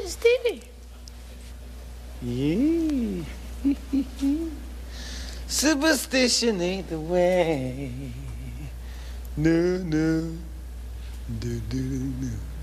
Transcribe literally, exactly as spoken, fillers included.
Stevie. Yeah. Superstition ain't the way. No, no. Do, do, do, no.